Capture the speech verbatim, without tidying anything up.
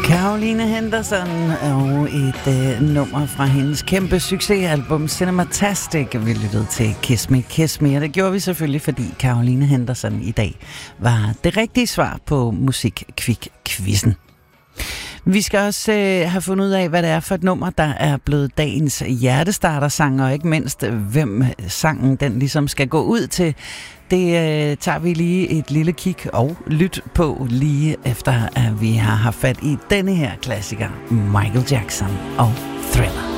Caroline Henderson og et øh, nummer fra hendes kæmpe succesalbum Cinematastic. Vi lyttede til Kiss Me, Kiss Me, og det gjorde vi selvfølgelig, fordi Caroline Henderson i dag var det rigtige svar på Musikkvik-quizzen. Vi skal også øh, have fundet ud af, hvad det er for et nummer, der er blevet dagens hjertestartersang, og ikke mindst, hvem sangen den ligesom skal gå ud til. Det øh, tager vi lige et lille kig og lyt på lige efter, at vi har haft fat i denne her klassiker, Michael Jackson og Thriller.